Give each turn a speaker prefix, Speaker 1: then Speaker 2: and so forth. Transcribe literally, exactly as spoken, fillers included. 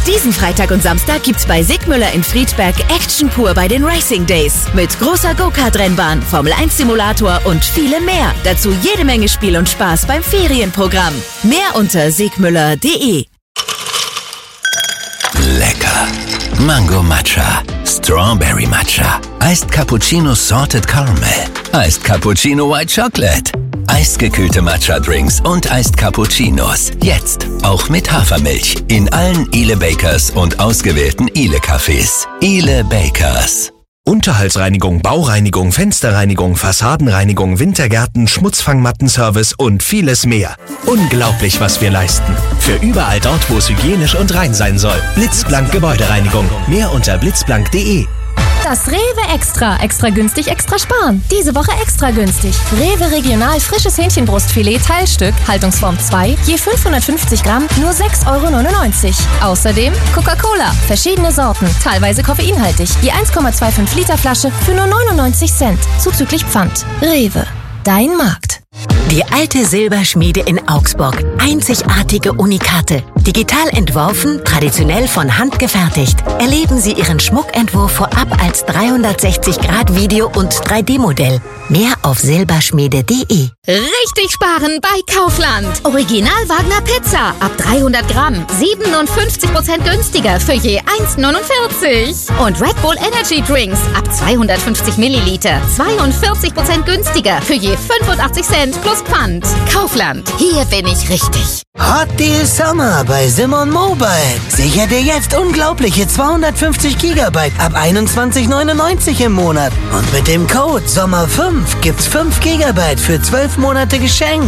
Speaker 1: Diesen Freitag und Samstag gibt's bei Sigmüller in Friedberg Action pur bei den Racing Days. Mit großer Go-Kart-Rennbahn, Formel eins Simulator und vielem mehr. Dazu jede Menge Spiel und Spaß beim Ferienprogramm. Mehr unter sigmüller punkt de.
Speaker 2: Lecker. Mango Matcha, Strawberry Matcha, Iced Cappuccino Salted Caramel, Iced Cappuccino White Chocolate, eisgekühlte Matcha-Drinks und Iced Cappuccinos. Jetzt auch mit Hafermilch in allen Ile Bakers und ausgewählten Ile Cafés. Ile Bakers.
Speaker 3: Unterhaltsreinigung, Baureinigung, Fensterreinigung, Fassadenreinigung, Wintergärten, Schmutzfangmattenservice und vieles mehr. Unglaublich, was wir leisten. Für überall dort, wo es hygienisch und rein sein soll. Blitzblank Gebäudereinigung. Mehr unter blitzblank punkt de.
Speaker 4: Das Rewe Extra. Extra günstig, extra sparen. Diese Woche extra günstig. Rewe Regional frisches Hähnchenbrustfilet Teilstück, Haltungsform zwei, je fünfhundertfünfzig Gramm, nur sechs Euro neunundneunzig. Außerdem Coca-Cola, verschiedene Sorten, teilweise koffeinhaltig, je eins Komma fünfundzwanzig Liter Flasche für nur neunundneunzig Cent, zuzüglich Pfand. Rewe, dein Markt.
Speaker 5: Die alte Silberschmiede in Augsburg. Einzigartige Unikate. Digital entworfen, traditionell von Hand gefertigt. Erleben Sie Ihren Schmuckentwurf vorab als dreihundertsechzig Grad Video- und drei D Modell. Mehr auf silberschmiede punkt de.
Speaker 6: Richtig sparen bei Kaufland. Original Wagner Pizza ab dreihundert Gramm. siebenundfünfzig Prozent günstiger für je eins neunundvierzig. Und Red Bull Energy Drinks ab zweihundertfünfzig Milliliter. zweiundvierzig Prozent günstiger für je fünfundachtzig Cent plus Pfand. Kaufland. Hier bin ich richtig.
Speaker 7: Hot Deal Summer bei Simon Mobile. Sicher dir jetzt unglaubliche zweihundertfünfzig Gigabyte ab einundzwanzig neunundneunzig im Monat. Und mit dem Code Sommer fünf gibt's fünf Gigabyte für zwölf Monate geschenkt.